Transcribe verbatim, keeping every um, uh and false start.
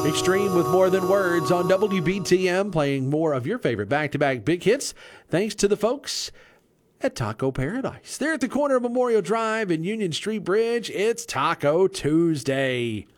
Extreme with More Than Words on W B T M, playing more of your favorite back-to-back big hits, thanks to the folks at Taco Paradise. They're at the corner of Memorial Drive and Union Street Bridge. It's Taco Tuesday.